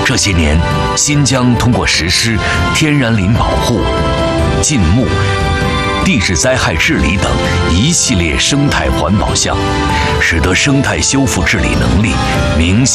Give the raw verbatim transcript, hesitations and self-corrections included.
这些年，新疆通过实施天然林保护、禁牧、地质灾害治理等一系列生态环保项，使得生态修复治理能力明显